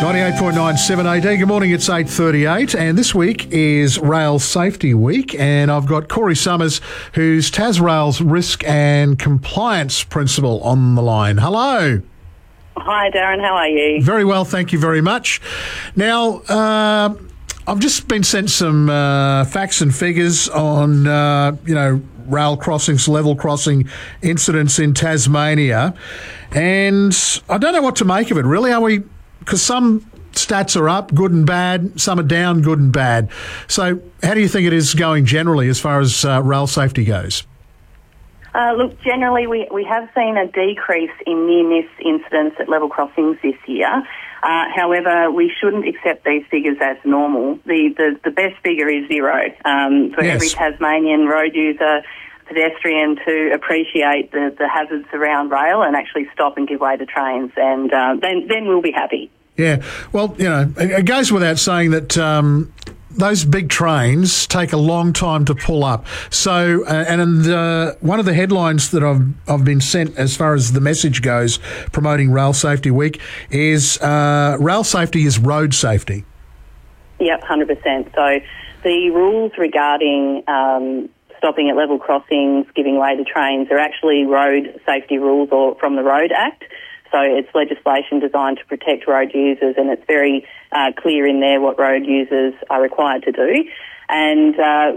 98.9 7AD. Good morning, it's 8:38 and this week is Rail Safety Week and I've got Corey Summers, who's Tasrail's Risk and Compliance Principal, on the line. Hello. Hi Darren, how are you? Very well, thank you very much. Now, I've just been sent some facts and figures on, rail crossings, level crossing incidents in Tasmania, and I don't know what to make of it, really. Are we... Because some stats are up, good and bad, some are down, good and bad. So how do you think it is going generally as far as rail safety goes? Look, generally we have seen a decrease in near-miss incidents at level crossings this year. However, we shouldn't accept these figures as normal. The best figure is zero. For Yes. every Tasmanian road user, pedestrian, to appreciate the hazards around rail and actually stop and give way to trains, and then we'll be happy. Yeah, well, it goes without saying that those big trains take a long time to pull up. So, one of the headlines that I've been sent as far as the message goes promoting Rail Safety Week is rail safety is road safety. Yep, 100%. So the rules regarding stopping at level crossings, giving way to trains, are actually road safety rules or from the Road Act. So it's legislation designed to protect road users, and it's very clear in there what road users are required to do. And,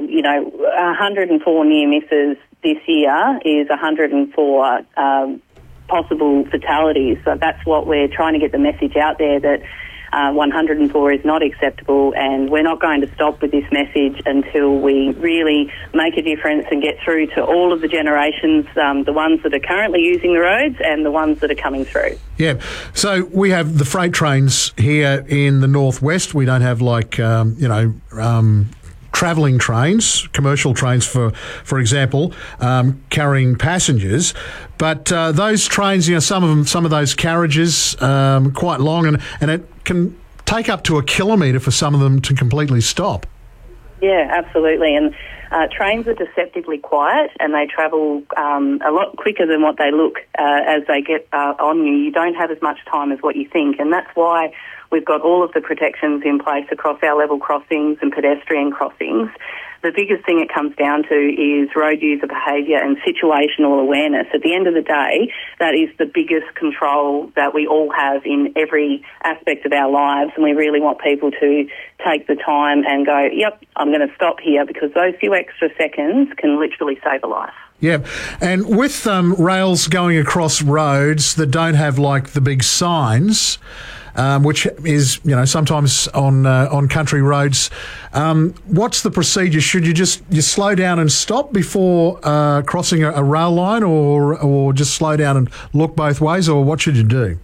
104 near misses this year is 104 possible fatalities. So that's what we're trying to get the message out there, that 104 is not acceptable, and we're not going to stop with this message until we really make a difference and get through to all of the generations, the ones that are currently using the roads and the ones that are coming through. Yeah, so we have the freight trains here in the northwest. We don't have travelling trains, commercial trains, for example, carrying passengers. But those trains, some of those carriages quite long, and it can take up to a kilometre for some of them to completely stop. Yeah, absolutely. And trains are deceptively quiet, and they travel a lot quicker than what they look as they get on you. You don't have as much time as what you think, and that's why we've got all of the protections in place across our level crossings and pedestrian crossings. The biggest thing it comes down to is road user behaviour and situational awareness. At the end of the day, that is the biggest control that we all have in every aspect of our lives, and we really want people to take the time and go, yep, I'm going to stop here, because those few extra seconds can literally save a life. Yeah, and with rails going across roads that don't have the big signs, which is, sometimes on country roads. What's the procedure? Should you slow down and stop before crossing a rail line, or just slow down and look both ways, or what should you do?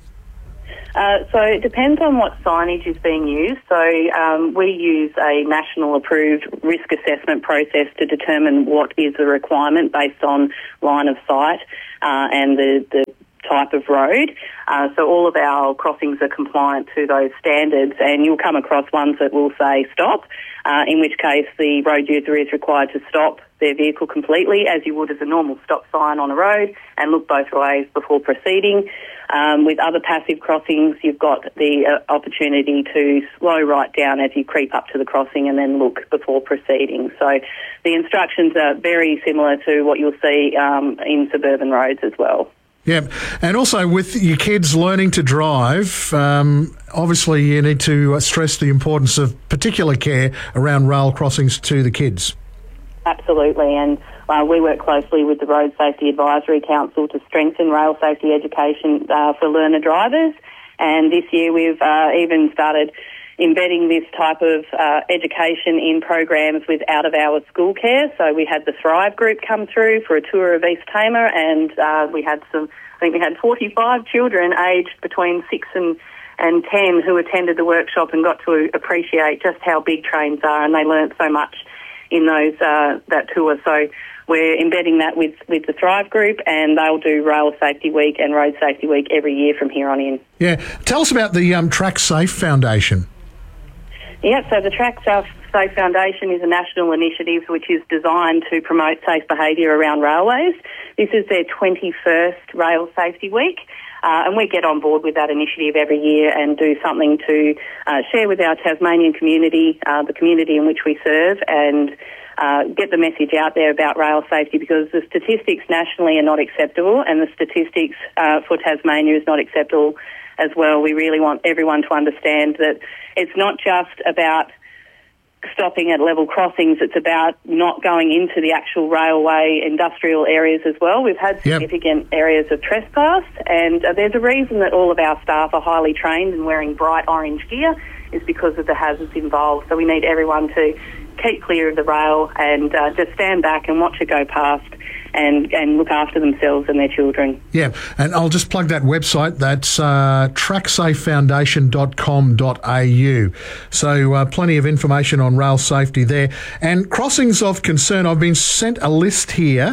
So it depends on what signage is being used. So we use a national approved risk assessment process to determine what is the requirement based on line of sight and the type of road. So all of our crossings are compliant to those standards, and you'll come across ones that will say stop, in which case the road user is required to stop their vehicle completely, as you would as a normal stop sign on a road, and look both ways before proceeding. With other passive crossings, you've got the opportunity to slow right down as you creep up to the crossing and then look before proceeding. So the instructions are very similar to what you'll see in suburban roads as well. Yeah, and also with your kids learning to drive, obviously you need to stress the importance of particular care around rail crossings to the kids. Absolutely, and we work closely with the Road Safety Advisory Council to strengthen rail safety education for learner drivers, and this year we've even started embedding this type of education in programs with out-of-hours school care. So we had the Thrive group come through for a tour of East Tamar, and we had 45 children aged between 6 and 10 who attended the workshop and got to appreciate just how big trains are, and they learnt so much in those that tour. So we're embedding that with the Thrive group, and they'll do Rail Safety Week and Road Safety Week every year from here on in. Yeah. Tell us about the Track Safe Foundation. Yeah, so the Track Safe Foundation is a national initiative which is designed to promote safe behaviour around railways. This is their 21st Rail Safety Week. And we get on board with that initiative every year and do something to share with our Tasmanian community, the community in which we serve, and get the message out there about rail safety, because the statistics nationally are not acceptable, and the statistics for Tasmania is not acceptable as well. We really want everyone to understand that it's not just about stopping at level crossings, it's about not going into the actual railway industrial areas as well. We've had significant areas of trespass, and there's a reason that all of our staff are highly trained and wearing bright orange gear, is because of the hazards involved. So we need everyone to keep clear of the rail and just stand back and watch it go past and look after themselves and their children. Yeah, and I'll just plug that website. That's tracksafefoundation.com.au. So plenty of information on rail safety there. And crossings of concern, I've been sent a list here.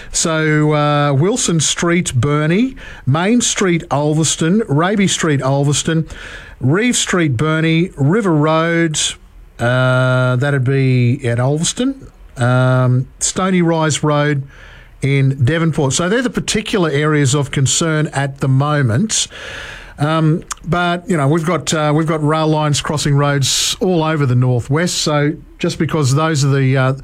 So Wilson Street, Burnie, Main Street, Ulverston, Raby Street, Ulverston, Reeve Street, Burnie, River Road, that'd be at Ulverston, Stony Rise Road in Devonport. So they're the particular areas of concern at the moment. But you know, we've got rail lines crossing roads all over the northwest. So just because those are the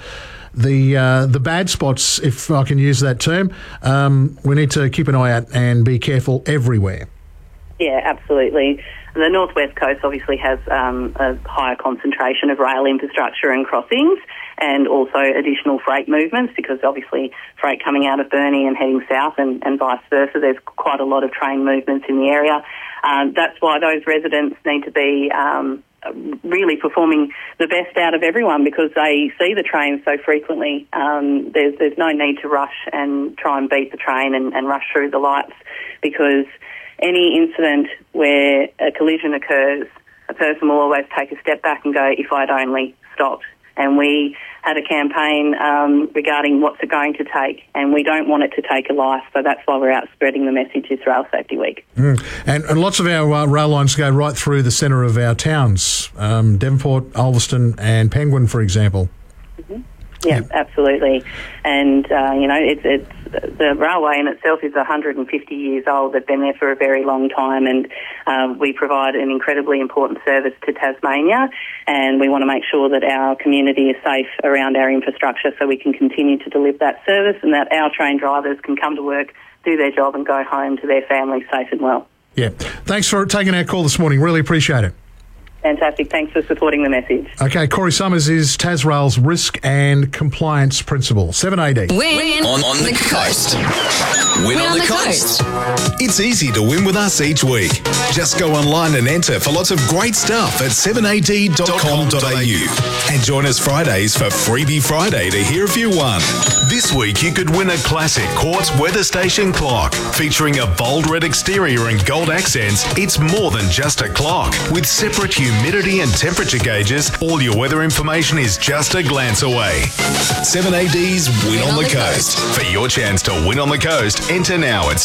bad spots, if I can use that term, we need to keep an eye out and be careful everywhere. Yeah, absolutely. The Northwest Coast obviously has a higher concentration of rail infrastructure and crossings, and also additional freight movements, because obviously freight coming out of Burnie and heading south and vice versa, there's quite a lot of train movements in the area. That's why those residents need to be really performing the best out of everyone, because they see the trains so frequently. There's no need to rush and try and beat the train and rush through the lights, because any incident where a collision occurs, a person will always take a step back and go, if I'd only stopped. And we had a campaign regarding what's it going to take, and we don't want it to take a life, so that's why we're out spreading the message this Rail Safety Week. And lots of our rail lines go right through the centre of our towns, Devonport, Ulverston and Penguin, for example. Mm-hmm. Yeah, absolutely. And, you know, it's the railway in itself is 150 years old. They've been there for a very long time, and we provide an incredibly important service to Tasmania, and we want to make sure that our community is safe around our infrastructure, so we can continue to deliver that service, and that our train drivers can come to work, do their job and go home to their families safe and well. Yeah. Thanks for taking our call this morning. Really appreciate it. Fantastic. Thanks for supporting the message. Okay, Corey Summers is Tasrail's Risk and Compliance Principal. 7AD. Win on the coast. Win on the coast. It's easy to win with us each week. Just go online and enter for lots of great stuff at 7ad.com.au. And join us Fridays for Freebie Friday to hear if you won. This week you could win a classic Quartz weather station clock featuring a bold red exterior and gold accents. It's more than just a clock. With separate humidity and temperature gauges, all your weather information is just a glance away. 7AD's Win on the Coast. For your chance to win on the coast, enter now at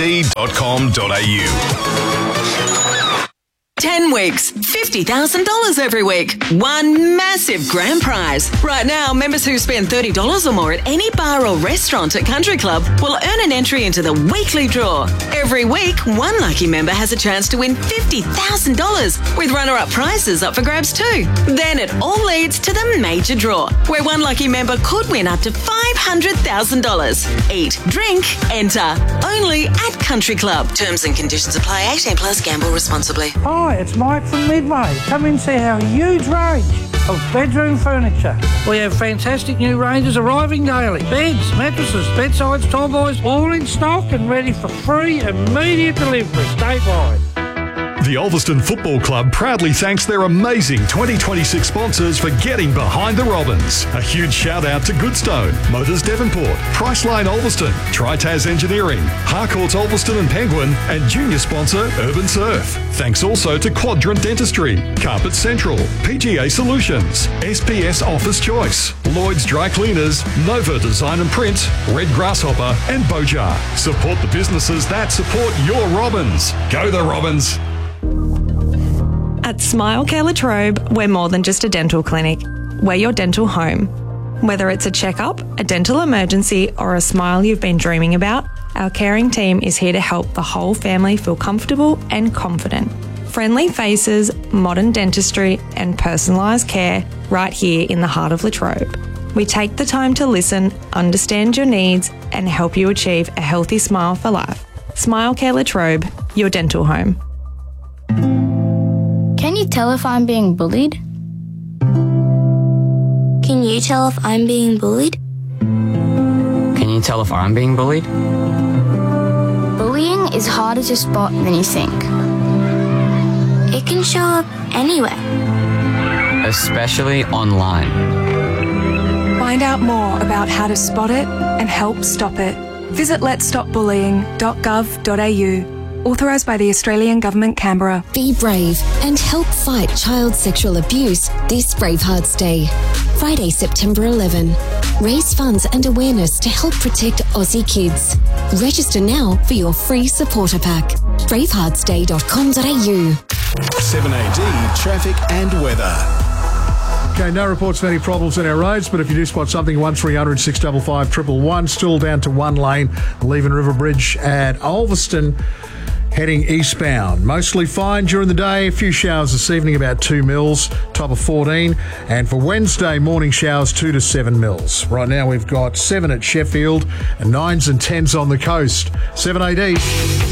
7ad.com.au. 10 weeks, $50,000 every week. One massive grand prize. Right now, members who spend $30 or more at any bar or restaurant at Country Club will earn an entry into the weekly draw. Every week, one lucky member has a chance to win $50,000, with runner-up prizes up for grabs too. Then it all leads to the major draw, where one lucky member could win up to $500,000. Eat, drink, enter. Only at Country Club. Terms and conditions apply. 18 plus. Gamble responsibly. Hi, it's Mike from Midway. Come and see our huge range of bedroom furniture. We have fantastic new ranges arriving daily. Beds, mattresses, bedsides, tall boys, all in stock and ready for free immediate delivery statewide. The Ulverston Football Club proudly thanks their amazing 2026 sponsors for getting behind the Robins. A huge shout out to Goodstone, Motors Devonport, Priceline Ulverston, Tritaz Engineering, Harcourts Ulverston and Penguin, and junior sponsor Urban Surf. Thanks also to Quadrant Dentistry, Carpet Central, PGA Solutions, SPS Office Choice, Lloyd's Dry Cleaners, Nova Design and Print, Red Grasshopper and Bojar. Support the businesses that support your Robins. Go the Robins! At Smile Care La Trobe, we're more than just a dental clinic. We're your dental home. Whether it's a checkup, a dental emergency, or a smile you've been dreaming about, Our caring team is here to help the whole family feel comfortable and confident. Friendly faces, modern dentistry, and personalised care right here in the heart of Latrobe. We take the time to listen, understand your needs, and help you achieve a healthy smile for life. Smile Care Latrobe, your dental home. Can you tell if I'm being bullied? Can you tell if I'm being bullied? Can you tell if I'm being bullied? Bullying is harder to spot than you think. It can show up anywhere. Especially online. Find out more about how to spot it and help stop it. Visit letsstopbullying.gov.au. Authorised by the Australian Government, Canberra. Be brave and help fight child sexual abuse this Bravehearts Day. Friday, September 11. Raise funds and awareness to help protect Aussie kids. Register now for your free supporter pack. braveheartsday.com.au. 7AD traffic and weather. Okay, no reports of any problems in our roads, but if you do spot something, 1300 655 111, still down to one lane, leaving River Bridge at Ulverston, heading eastbound. Mostly fine during the day, a few showers this evening, about 2 mils, top of 14, and for Wednesday, morning showers 2 to 7 mils. Right now we've got 7 at Sheffield and 9s and 10s on the coast. 7AD.